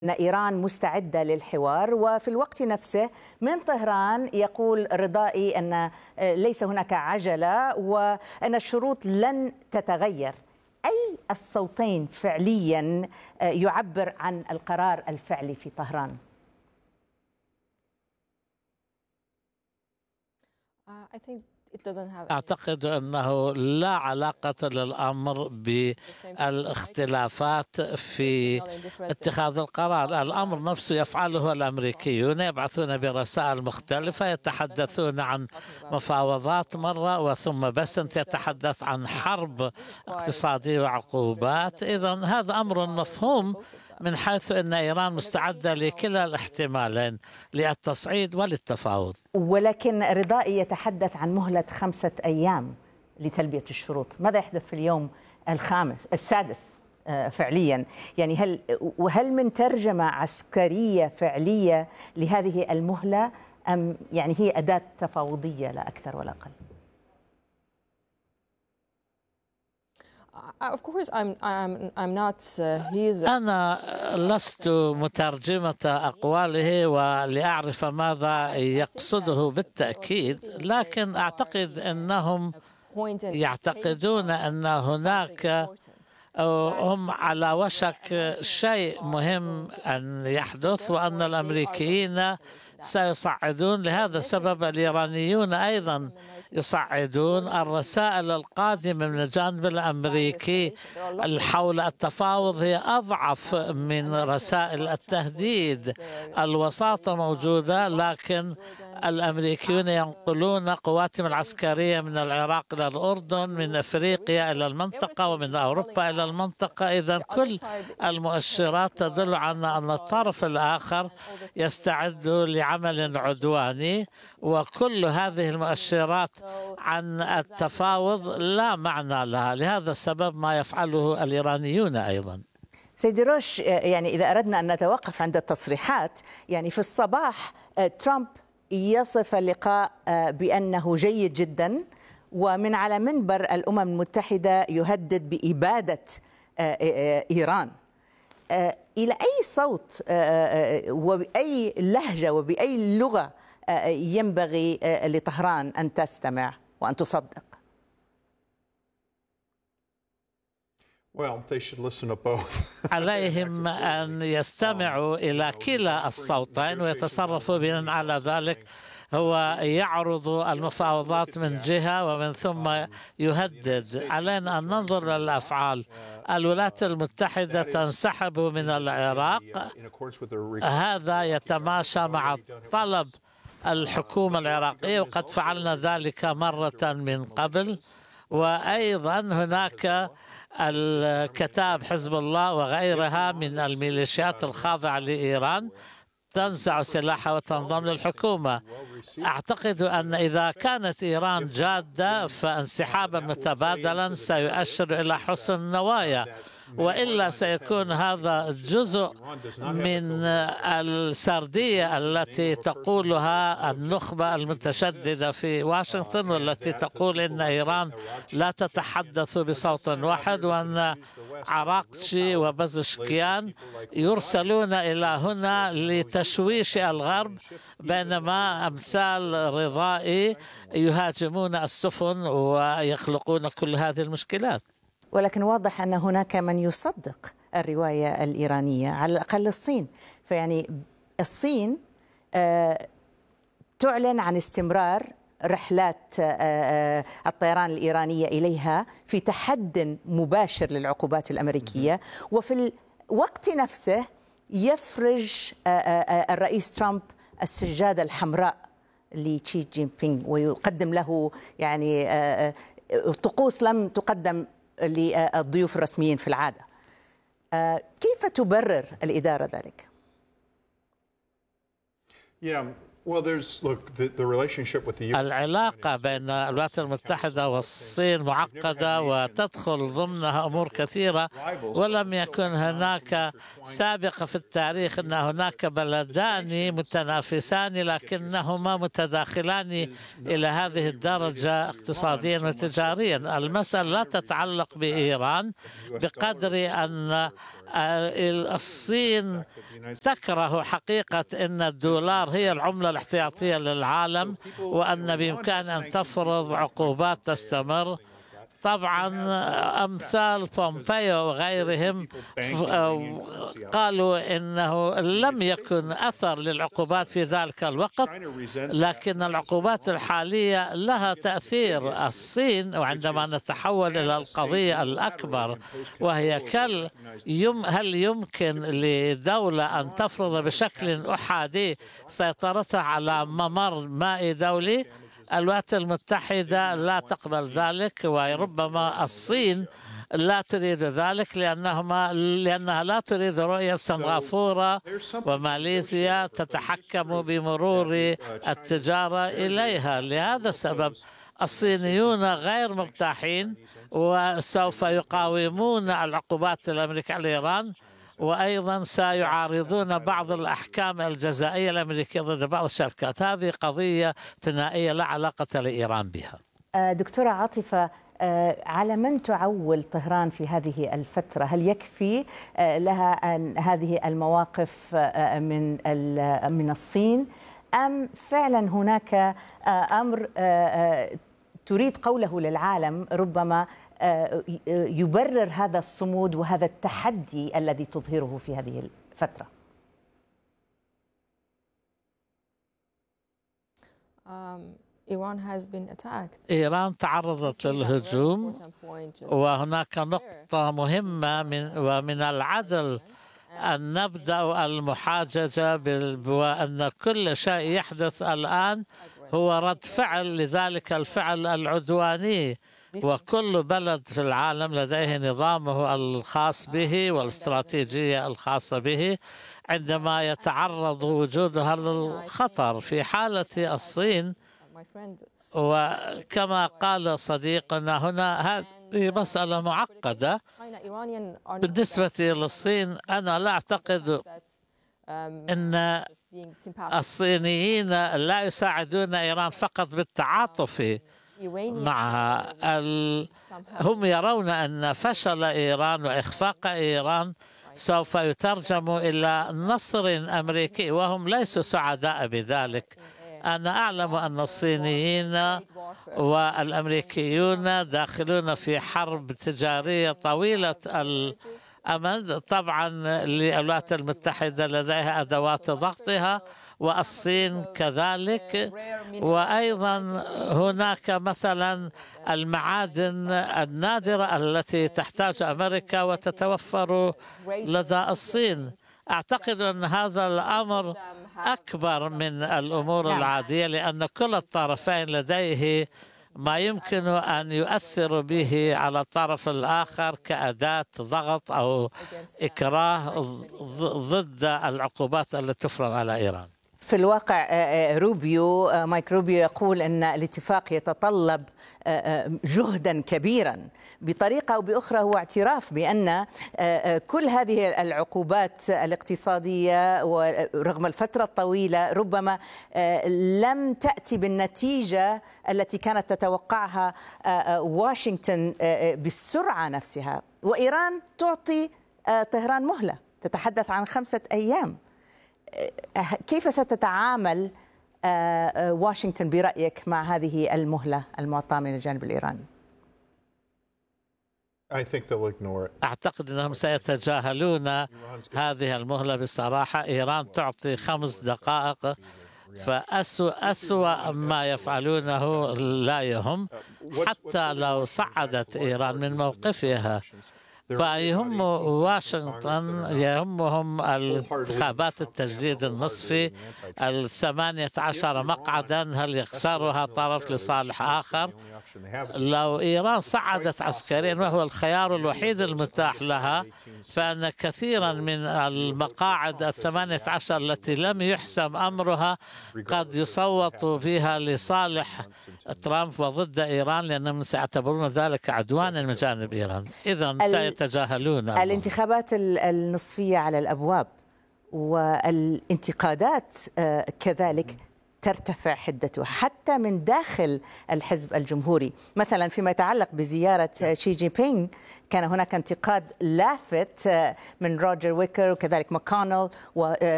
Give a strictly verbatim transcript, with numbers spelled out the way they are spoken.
أن إيران مستعدة للحوار، وفي الوقت نفسه من طهران يقول رضائي أن ليس هناك عجلة وأن الشروط لن تتغير. أي الصوتين فعليا يعبر عن القرار الفعلي في طهران؟ أعتقد أنه لا علاقة للأمر بالاختلافات في اتخاذ القرار. الأمر نفسه يفعله الأمريكيون، يبعثون برسائل مختلفة، يتحدثون عن مفاوضات مرة وثم بسنت يتحدث عن حرب اقتصادية وعقوبات. إذن هذا أمر مفهوم من حيث أن إيران مستعدة لكلا الاحتمالين، للتصعيد وللتفاوض. ولكن رضائي يتحدث عن مهلة خمسة أيام لتلبية الشروط. ماذا يحدث في اليوم الخامس السادس فعليا؟ يعني هل وهل من ترجمة عسكرية فعلية لهذه المهلة أم يعني هي أداة تفاوضية لا أكثر ولا أقل؟ أنا لست مترجمة أقواله ولأعرف ماذا يقصده بالتأكيد، لكن أعتقد أنهم يعتقدون أن هناك أو هم على وشك شيء مهم أن يحدث، وأن الأمريكيين سيصعدون. لهذا السبب الإيرانيون أيضا يصعدون. الرسائل القادمة من الجانب الأمريكي حول التفاوض هي أضعف من رسائل التهديد. الوساطة موجودة، لكن الأمريكيون ينقلون قواتهم العسكرية من العراق إلى الأردن، من أفريقيا إلى المنطقة، ومن أوروبا إلى المنطقة. إذن كل المؤشرات تدل على أن الطرف الآخر يستعد لعمل عدواني، وكل هذه المؤشرات عن التفاوض لا معنى لها. لهذا السبب ما يفعله الإيرانيون أيضا. سيدي روش، يعني إذا أردنا أن نتوقف عند التصريحات، يعني في الصباح ترامب يصف اللقاء بأنه جيد جدا، ومن على منبر الأمم المتحدة يهدد بإبادة إيران. إلى أي صوت وبأي لهجة وبأي لغة ينبغي لطهران أن تستمع وأن تصدق؟ عليهم أن يستمعوا إلى كلا الصوتين ويتصرفوا بناء على ذلك. هو يعرض المفاوضات من جهة ومن ثم يهدد. علينا أن ننظر للأفعال. الولايات المتحدة تنسحب من العراق، هذا يتماشى مع طلب الحكومة العراقية، وقد فعلنا ذلك مرة من قبل. وأيضا هناك الكتاب حزب الله وغيرها من الميليشيات الخاضعة لإيران تنزع سلاحها وتنضم للحكومة. أعتقد أن إذا كانت إيران جادة فانسحابا متبادلا سيؤشر إلى حسن النوايا، وإلا سيكون هذا جزء من السردية التي تقولها النخبة المتشددة في واشنطن، والتي تقول إن إيران لا تتحدث بصوت واحد، وأن عراقشي وبزشكيان يرسلون إلى هنا لتشويش الغرب، بينما أمثال رضائي يهاجمون السفن ويخلقون كل هذه المشكلات. ولكن واضح أن هناك من يصدق الرواية الإيرانية، على الأقل الصين. فيعني الصين تعلن عن استمرار رحلات الطيران الإيرانية إليها في تحد مباشر للعقوبات الأمريكية، وفي الوقت نفسه يفرج الرئيس ترامب السجادة الحمراء لشي جين بينغ ويقدم له يعني طقوس لم تقدم للضيوف الرسميين في العادة. كيف تبرر الإدارة ذلك؟ العلاقة بين الولايات المتحدة والصين معقدة وتدخل ضمنها أمور كثيرة، ولم يكن هناك سابقة في التاريخ أن هناك بلدان متنافسان لكنهما متداخلان إلى هذه الدرجة اقتصاديا وتجاريا. المسألة لا تتعلق بإيران بقدر أن الصين تكره حقيقة أن الدولار هي العملة الاحتياطية للعالم، وأن بإمكان أن تفرض عقوبات تستمر. طبعا أمثال بومبيو وغيرهم قالوا إنه لم يكن أثر للعقوبات في ذلك الوقت، لكن العقوبات الحالية لها تأثير. الصين، وعندما نتحول إلى القضية الأكبر وهي كل يم هل يمكن لدولة أن تفرض بشكل أحادي سيطرتها على ممر مائي دولي؟ الولايات المتحدة لا تقبل ذلك، وربما الصين لا تريد ذلك لأنهما لأنها لا تريد رؤية سنغافورة وماليزيا تتحكم بمرور التجارة إليها. لهذا السبب الصينيون غير مرتاحين وسوف يقاومون العقوبات الأمريكية على إيران، وأيضا سيعارضون بعض الأحكام الجزائية الأمريكية ضد بعض الشركات. هذه قضية ثنائية لا علاقة لإيران بها. دكتورة عاطفة، على من تعول طهران في هذه الفترة؟ هل يكفي لها أن هذه المواقف من من الصين، أم فعلا هناك أمر تريد قوله للعالم ربما يبرر هذا الصمود وهذا التحدي الذي تظهره في هذه الفترة؟ إيران تعرضت للهجوم، وهناك نقطة مهمة من ومن العدل أن نبدأ المحاججة بأن كل شيء يحدث الآن هو رد فعل لذلك الفعل العدواني، وكل بلد في العالم لديه نظامه الخاص به والاستراتيجية الخاصة به عندما يتعرض وجودها للخطر. في حالة الصين، وكما قال صديقنا هنا، هذه مسألة معقدة بالنسبة للصين. أنا لا أعتقد أن الصينيين لا يساعدون إيران فقط بالتعاطف معها. ال... هم يرون أن فشل إيران وإخفاق إيران سوف يترجم إلى نصر أمريكي، وهم ليسوا سعداء بذلك. أنا أعلم أن الصينيين والأمريكيون داخلون في حرب تجارية طويلة الأمد. طبعا الولايات المتحدة لديها أدوات ضغطها، والصين كذلك، وأيضا هناك مثلا المعادن النادرة التي تحتاج أمريكا وتتوفر لدى الصين. أعتقد أن هذا الأمر أكبر من الأمور العادية، لأن كل الطرفين لديه ما يمكن أن يؤثر به على الطرف الآخر كأداة ضغط أو إكراه ضد العقوبات التي تفرض على إيران. في الواقع روبيو مايك روبيو يقول أن الاتفاق يتطلب جهدا كبيرا بطريقة أو بأخرى. هو اعتراف بأن كل هذه العقوبات الاقتصادية ورغم الفترة الطويلة ربما لم تأتي بالنتيجة التي كانت تتوقعها واشنطن بالسرعة نفسها، وإيران تعطي طهران مهلة تتحدث عن خمسة أيام. كيف ستتعامل واشنطن برأيك مع هذه المهلة المعطاة من الجانب الإيراني؟ أعتقد أنهم سيتجاهلون هذه المهلة بصراحة. إيران تعطي خمس دقائق، فأسوأ أسوأ ما يفعلونه لا يهم. حتى لو صعدت إيران من موقفها فيهم واشنطن يهمهم الانتخابات التجديد النصفي الثمانية عشر مقعدا، هل يخسرها طرف لصالح آخر؟ لو إيران صعدت عسكريا وهو الخيار الوحيد المتاح لها، فإن كثيرا من المقاعد الثمانية عشر التي لم يحسم أمرها قد يصوتوا فيها لصالح ترامب وضد إيران، لأنهم سيعتبرون ذلك عدوانا من جانب إيران. إذن سيتجاهلون الانتخابات النصفية على الأبواب، والانتقادات كذلك ترتفع حدتها حتى من داخل الحزب الجمهوري. مثلا فيما يتعلق بزيارة شي جي بينغ كان هناك انتقاد لافت من روجر ويكر وكذلك ماكونيل و